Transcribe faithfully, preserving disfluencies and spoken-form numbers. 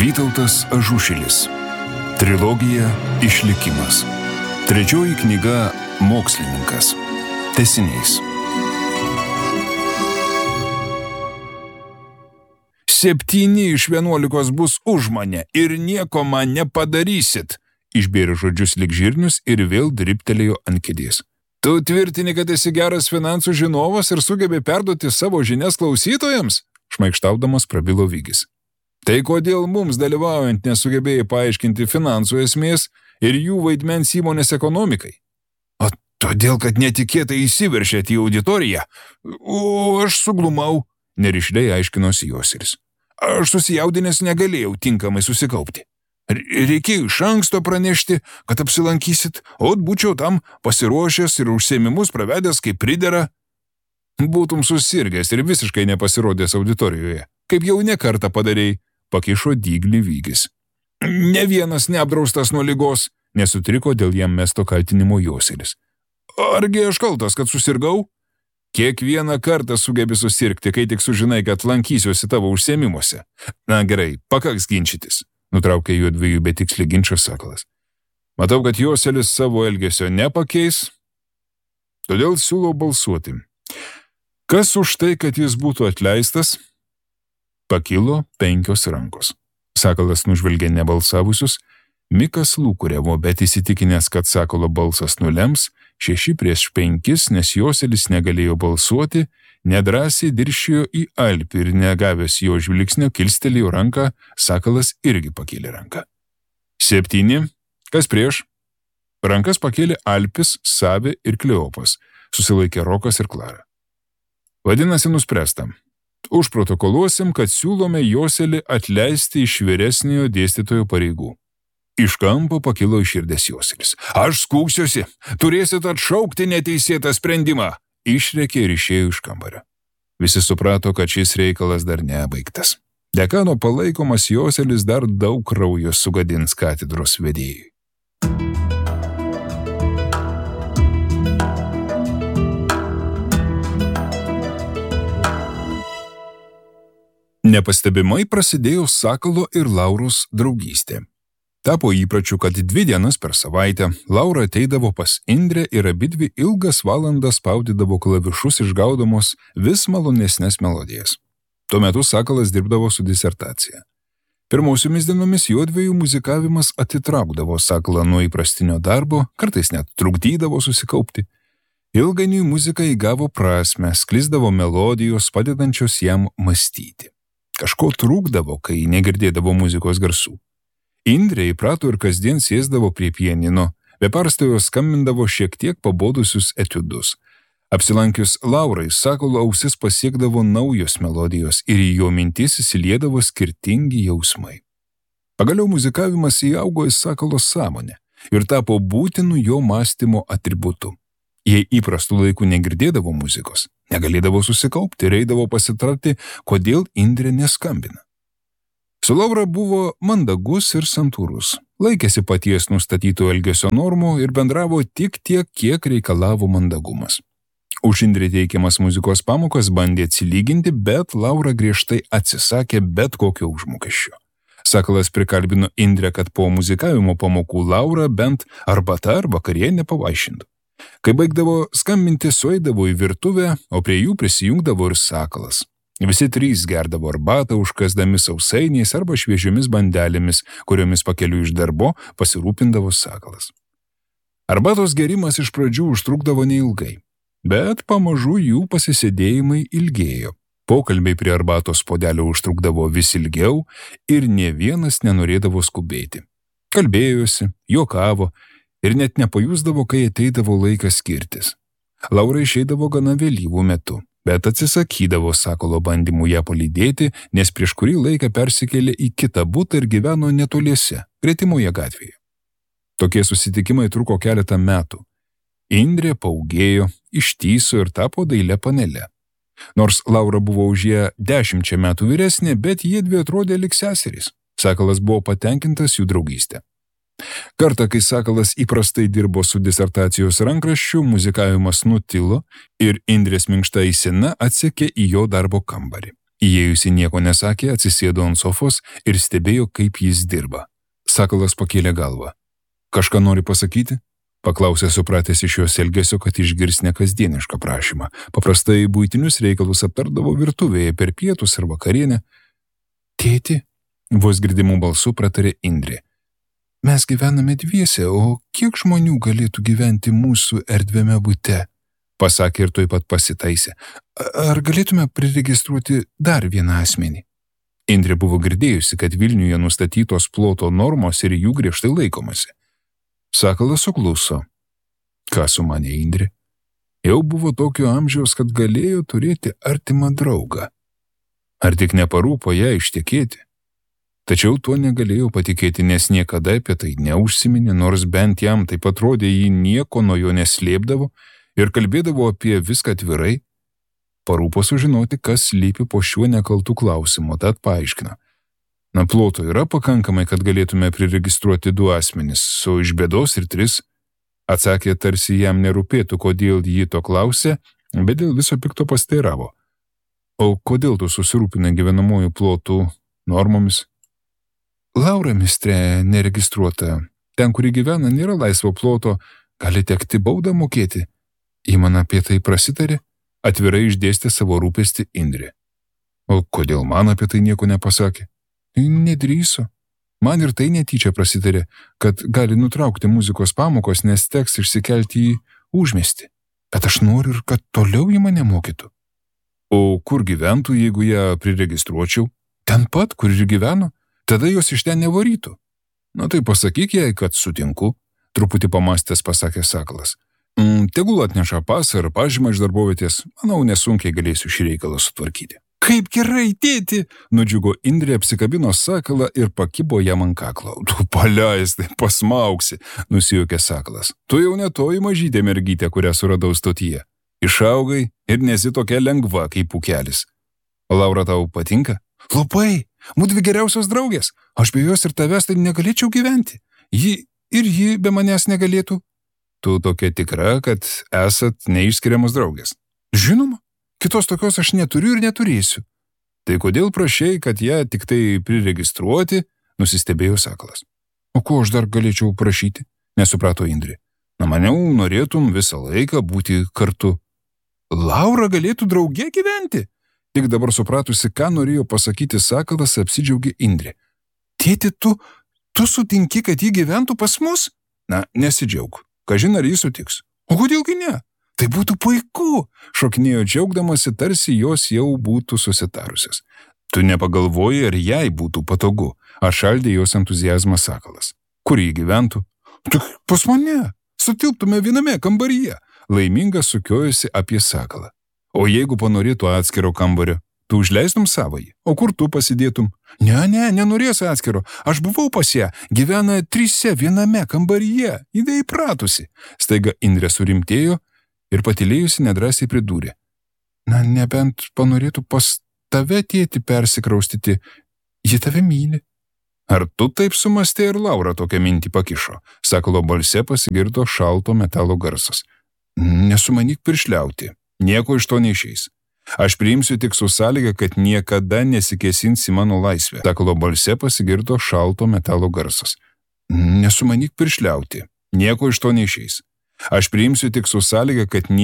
Vytautas Ažušilis. Trilogija Išlikimas. Trečioji knyga Mokslininkas. Tęsinys. Septyni iš vienuolikos bus už mane ir nieko man nepadarysit, išbėrė žodžius lyg žirnius ir vėl dribtelėjo ant kėdės. Tu tvirtini, kad esi geras finansų žinovas ir sugebi perduoti savo žinias klausytojams? Šmaikštaudamas prabilo Vigis. Tai kodėl mums dalyvaujant nesugebėjai paaiškinti finansų esmės ir jų vaidmens įmonės ekonomikai? O todėl, kad netikėtai įsiveršėt į auditoriją, o aš suglumau, nerišliai aiškinosi Joselis. Aš susijaudinęs negalėjau tinkamai susikaupti. Reikėjo iš anksto pranešti, kad apsilankysit, o būčiau tam pasiruošęs ir užsiėmimus pravedęs kaip pridera. Būtum susirgęs ir visiškai nepasirodęs auditorijoje, kaip jau ne kartą padarėjai, pakišo dyglį Vigis. Ne vienas neapdraustas nuo ligos, nesutriko dėl jam mesto kaltinimo Joselis. Argi aš kaltas, kad susirgau? Kiekvieną kartą sugebi susirgti, kai tik sužinai, kad lankysiuosi tavo užsiėmimuose. Na gerai, pakaks ginčytis, nutraukė jų dviejų betikslį ginčą Sakalas. Matau, kad Joselis savo elgesio nepakeis, todėl siūlau balsuoti. Kas už tai, kad jis būtų atleistas? Pakilo penkios rankos. Sakalas nužvelgė nebalsavusius, Mikas lūkuriavo, bet įsitikinęs, kad Sakalo balsas nulems, šeši prieš penkis, nes Joselis negalėjo balsuoti, nedrąsiai diršijo į Alpį ir negavęs jo žvilgsnio kilstelėjo ranką, Sakalas irgi pakėlė ranką. Septyni, kas prieš? Rankas pakėlė Alpis, Savė ir Kleopas, susilaikė Rokas ir Klara. Vadinasi, nuspręsta. Užprotokoluosim, kad siūlome Joselį atleisti iš vyresniojo dėstytojo pareigų. Iš kampo pakilo iš širdės Joselis. Aš skūksiuosi, turėsit atšaukti neteisėtą sprendimą, išrėkė ir išėjo iš kambario. Visi suprato, kad šis reikalas dar nebaigtas. Dekano palaikomas Joselis dar daug kraujo sugadins katedros vedėjui. Nepastebimai prasidėjo Sakalo ir Lauros draugystė. Tapo įpračiu, kad dvi dienas per savaitę Laura ateidavo pas Indrę ir abidvi ilgas valandas spaudydavo klavišus išgaudamos vis malonesnės melodijas. Tuo metu Sakalas dirbdavo su disertacija. Pirmausiomis dienomis juodviejų muzikavimas atitraukdavo Sakalą nuo įprastinio darbo, kartais net trukdydavo susikaupti. Ilgainiui muzika įgavo prasmę, sklisdavo melodijos, padedančios jam mąstyti. Kažko trūkdavo, kai negirdėdavo muzikos garsų. Indrė įprato ir kasdien sėsdavo prie pianino, be perstojo skambindavo šiek tiek pabodusius etiudus. Apsilankius Laurai, Sakalo ausis pasiekdavo naujos melodijos ir į jo mintis įsiliedavo skirtingi jausmai. Pagaliau muzikavimas įaugo į Sakalo sąmonę ir tapo būtinu jo mąstymo atributu. Jei įprastų laikų negirdėdavo muzikos, negalėdavo susikaupti ir eidavo pasitarti, kodėl Indrė neskambina. Su Laura buvo mandagus ir santūrus, laikėsi paties nustatytų elgesio normų ir bendravo tik tiek, kiek reikalavo mandagumas. Už Indrė teikiamas muzikos pamokas bandė atsilyginti, bet Laura griežtai atsisakė bet kokio užmokesčio. Sakalas prikalbino Indrę, kad po muzikavimo pamokų Laura bent arbata ar vakarienę pavaišintų. Kai baigdavo skambinti, sueidavo į virtuvę, o prie jų prisijungdavo ir Sakalas. Visi trys gerdavo arbatą, užkasdami sausainiais arba šviežiomis bandelėmis, kuriomis pakeliu iš darbo pasirūpindavo Sakalas. Arbatos gerimas iš pradžių užtrukdavo neilgai, bet pamažu jų pasisėdėjimai ilgėjo. Pokalbiai prie arbatos puodelio užtrukdavo vis ilgiau ir nė vienas nenorėdavo skubėti. Kalbėjosi, juokavo ir net nepajusdavo, kai ateidavo laikas skirtis. Laura išeidavo gana vėlyvų metu, bet atsisakydavo Sakalo bandymų ją palydėti, nes prieš kurį laiką persikėlė į kitą butą ir gyveno netoliese, gretimoje gatvėje. Tokie susitikimai truko keletą metų. Indrė paūgėjo, ištyso ir tapo daile panele. Nors Laura buvo už ją dešimčia metų vyresnė, bet jie dvi atrodė lyg seserys. Sakalas buvo patenkintas jų draugystę. Kartą, kai Sakalas įprastai dirbo su disertacijos rankraščiu, muzikavimas nutilo ir Indrės minkšta eisena atsekė į jo darbo kambarį. Įėjusi nieko nesakė, atsisėdo ant sofos ir stebėjo, kaip jis dirba. Sakalas pakėlė galvą. Kažką nori pasakyti? Paklausė, supratęs iš jos elgesio, kad išgirs nekasdienišką prašymą. Paprastai buitinius reikalus aptardavo virtuvėje per pietus ar vakarienę. Tėti, vos girdimų balsų pratarė Indrė. Mes gyvename dviese, o kiek žmonių galėtų gyventi mūsų erdviame bute? Pasakė ir tuoj pat pasitaisė. Ar galėtume priregistruoti dar vieną asmenį? Indrė buvo girdėjusi, kad Vilniuje nustatytos ploto normos ir jų griežtai laikomasi. Sakalas sukluso. Ką sumanė Indrė? Jau buvo tokio amžiaus, kad galėjo turėti artimą draugą. Ar tik neparūpo ją ištekėti? Tačiau tuo negalėjo patikėti, nes niekada apie tai neužsiminė, nors bent jam taip atrodė, jį nieko nuo jo neslėpdavo ir kalbėdavo apie viską atvirai. Parūpo sužinoti, kas slypi po šiuo nekaltų klausimu, tad paaiškino. Na, ploto yra pakankamai, kad galėtume priregistruoti du asmenis, o iš bėdos ir tris. Atsakė, tarsi jam nerūpėtų, kodėl jį to klausė, bet dėl viso pikto pasteiravo. O kodėl tu susirūpinai gyvenamųjų plotų normomis? Laura miestre neregistruota. Ten, kur gyvena, nėra laisvo ploto, gali tekti baudą mokėti. Ji man apie tai prasitarė, atvirai išdėstė savo rūpestį Indrė. O kodėl man apie tai nieko nepasakė? Nedrįso. Man ir tai netyčia prasitarė, kad gali nutraukti muzikos pamokos, nes teks išsikelti į užmiestį. Bet aš noriu ir kad toliau į mane mokytų. O kur gyventų, jeigu ją priregistruočiau? Ten pat, kur ir gyveno. Tada jos iš ten nevarytų. Na tai pasakyk jai, kad sutinku, truputį pamastęs pasakė Sakalas. Mm, tegul atneša pasą ir pažymą iš darbovietės, manau, nesunkiai galėsiu šį reikalą sutvarkyti. Kaip gerai, tėti, nudžiugo Indrė, apsikabino Sakalą ir pakibo jam ant kaklo. Tu paleis, tai pasmauksi, nusijuokė Sakalas. Tu jau ne toji mažytė mergytė, kurią suradau stotyje. Išaugai ir nesi tokia lengva kaip pūkelis. O Laura tau patinka? Labai, mūdvi geriausios draugės. Aš be jos ir tavęs tai negalėčiau gyventi. Ji ir ji be manęs negalėtų. Tu tokia tikra, kad esat neišskiriamos draugės. Žinoma. Kitos tokios aš neturiu ir neturėsiu. Tai kodėl prašei, kad ją tik tai priregistruoti, nusistebėjo Sakalas. O ko aš dar galėčiau prašyti? Nesuprato Indrė. Na, maniau, norėtum visą laiką būti kartu. Laura galėtų drauge gyventi? Tik dabar supratusi, ką norėjo pasakyti Sakalas, apsidžiaugė Indrė. Tėti, tu, tu sutinki, kad ji gyventų pas mus? Na, nesidžiaug. Kažin ar jis sutiks. O kodėlgi ne? Tai būtų puiku, šokinėjo džiaugdamasi, tarsi jos jau būtų susitarusios. Tu nepagalvoji, ar jai būtų patogu, ar šaldė jos entuziazmą Sakalas. Kur jį gyventų? Tik pas mane, sutilptume viename kambaryje, laimingas sukiojosi apie Sakalą. O jeigu panorėtų atskiro kambario, tu užleistum savąjį, o kur tu pasidėtum? Ne, ne, nenorės atskiro, aš buvau pas ją, gyvena trise viename kambaryje, įdai įpratusi. Staiga Indrė surimtėjo ir patylėjusi nedrąsiai pridūrė. Na, nebent panorėtų pas tave, tėti, persikraustyti, ji tave myli. Ar tu taip sumastė ir Laura tokią mintį pakišo? Sakalo balse pasigirdo šalto metalo garsas. Nesumanyk piršliauti, nieko iš to neišeis. Aš priimsiu tik su sąlyga, kad niekada nesikėsinsi mano laisvę. Sakalo balse pasigirdo šalto metalo garsas. Nesumanyk piršliauti, nieko iš to neišeis. Aš priimsiu tik su sąlyga, kad